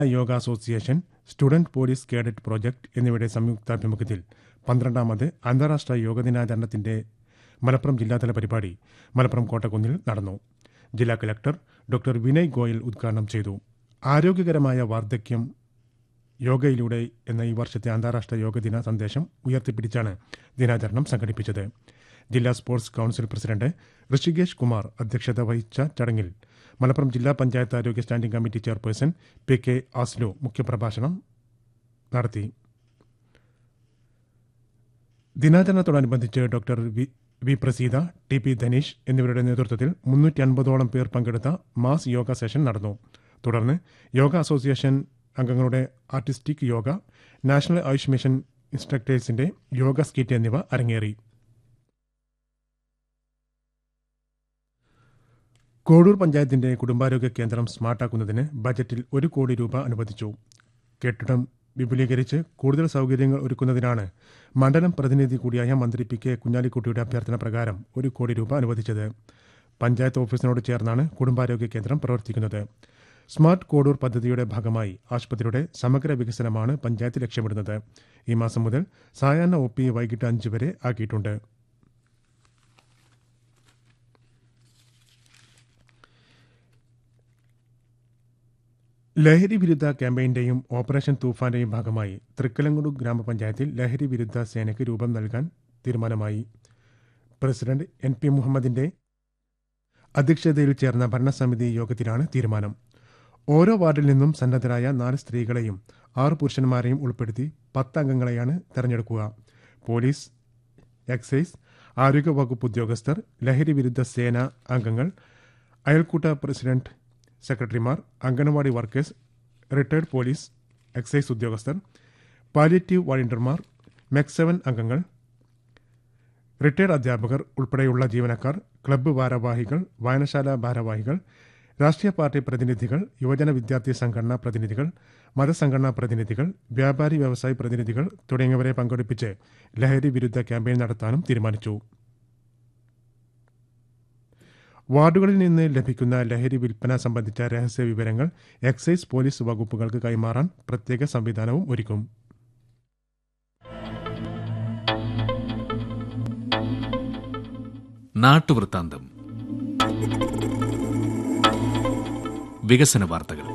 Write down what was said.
Yoga association, student police cadet project എന്നിവയുടെ സംയുക്താഭിമുഖ്യത്തിൽ 12ാമത് അന്താരാഷ്ട്ര യോഗ ദിനാചരണത്തിന്റെ മലപ്പുറം ജില്ലാതല പരിപാടി മലപ്പുറം കോട്ടക്കുന്നിൽ നടന്നു. ജില്ലാ കളക്ടർ ഡോക്ടർ വിനയ് ഗോയൽ ഉദ്ഘാടനം ചെയ്തു. ആരോഗ്യകരമായ വാർദ്ധക്യം യോഗയിലൂടെ എന്ന ഈ വർഷത്തെ അന്താരാഷ്ട്ര യോഗ ദിന സന്ദേശം ഉയർത്തിപ്പിടിച്ചാണ് ദിനാചരണം സംഘടിപ്പിച്ചത്. ജില്ലാ sports council president Rishikesh Kumar അധ്യക്ഷത വഹിച്ച ചടങ്ങിൽ മലപ്പുറം ജില്ലാ പഞ്ചായത്ത് ആരോഗ്യ സ്റ്റാൻഡിംഗ് കമ്മിറ്റി ചെയർപേഴ്സൺ PK ആസ്ലു മുഖ്യപ്രഭാഷണം നടത്തി. ദിനാചരണത്തോടനുബന്ധിച്ച് doctor V Praseetha, TP Dhaneesh എന്നിവരുടെ നേതൃത്വത്തിൽ 350ഓളം പേർ പങ്കെടുത്ത മാസ് യോഗ സെഷൻ നടന്നു. തുടർന്ന് യോഗ അസോസിയേഷൻ അംഗങ്ങളുടെ artistic yoga, national Ayush mission ഇൻസ്ട്രക്ടേഴ്സിന്റെ yoga skit എന്നിവ അരങ്ങേറി. കോഡൂർ പഞ്ചായത്തിന്റെ കുടുംബാരോഗ്യ കേന്ദ്രം സ്മാർട്ടാക്കുന്നതിന് ബജറ്റിൽ 1 കോടി രൂപ അനുവദിച്ചു. കെട്ടിടം വിപുലീകരിച്ച് കൂടുതൽ സൗകര്യങ്ങൾ ഒരുക്കുന്നതിനാണ് മണ്ഡലം പ്രതിനിധി കൂടിയായ മന്ത്രി PK കുഞ്ഞാലിക്കുട്ടിയുടെ അഭ്യർത്ഥന പ്രകാരം 1 കോടി രൂപ അനുവദിച്ചത്. പഞ്ചായത്ത് ഓഫീസിനോട് ചേർന്നാണ് കുടുംബാരോഗ്യ കേന്ദ്രം പ്രവർത്തിക്കുന്നത്. സ്മാർട്ട് കോഡൂർ പദ്ധതിയുടെ ഭാഗമായി ആശുപത്രിയുടെ സമഗ്ര വികസനമാണ് പഞ്ചായത്ത് ലക്ഷ്യമിടുന്നത്. ഈ മാസം മുതൽ സായാഹ്ന OP വൈകിട്ട് 5 വരെ ആക്കിയിട്ടുണ്ട്. ലഹരി വിരുദ്ധ ക്യാമ്പയിന്റെയും ഓപ്പറേഷൻ തൂഫാന്റെയും ഭാഗമായി തൃക്കലങ്ങോട് ഗ്രാമപഞ്ചായത്തിൽ ലഹരി വിരുദ്ധ സേനയ്ക്ക് രൂപം നൽകാൻ തീരുമാനമായി. പ്രസിഡന്റ് NP മുഹമ്മദിന്റെ അധ്യക്ഷതയിൽ ചേർന്ന ഭരണസമിതി യോഗത്തിലാണ് തീരുമാനം. ഓരോ വാർഡിൽ നിന്നും സന്നദ്ധരായ 4 സ്ത്രീകളെയും 6 പുരുഷന്മാരെയും ഉൾപ്പെടുത്തി 10 അംഗങ്ങളെയാണ് തെരഞ്ഞെടുക്കുക. പോലീസ്, എക്സൈസ്, ആരോഗ്യവകുപ്പ് ഉദ്യോഗസ്ഥർ, ലഹരി വിരുദ്ധ സേന അംഗങ്ങൾ, അയൽക്കൂട്ട പ്രസിഡന്റ്, സെക്രട്ടറിമാർ, anganwadi workers, retired police, excise ഉദ്യോഗസ്ഥർ, പാലിയേറ്റീവ് വോളണ്ടിയർമാർ, MEC7 അംഗങ്ങൾ, റിട്ടയർഡ് അധ്യാപകർ ഉൾപ്പെടെയുള്ള ജീവനക്കാർ, ക്ലബ്ബ് ഭാരവാഹികൾ, വായനശാല ഭാരവാഹികൾ, രാഷ്ട്രീയ പാർട്ടി പ്രതിനിധികൾ, യുവജന വിദ്യാർത്ഥി സംഘടനാ പ്രതിനിധികൾ, മതസംഘടനാ പ്രതിനിധികൾ, വ്യാപാരി വ്യവസായി പ്രതിനിധികൾ തുടങ്ങിയവരെ പങ്കെടുപ്പിച്ച് ലഹരി വിരുദ്ധ ക്യാമ്പയിൻ നടത്താനും തീരുമാനിച്ചു. വാർഡുകളിൽ നിന്ന് ലഭിക്കുന്ന ലഹരി വിൽപ്പന സംബന്ധിച്ച രഹസ്യ വിവരങ്ങൾ എക്സൈസ്, പോലീസ് വകുപ്പുകൾക്ക് കൈമാറാൻ പ്രത്യേക സംവിധാനവും ഒരുക്കും. നാട്ടുവൃത്താന്തം, വികസന വാർത്തകൾ.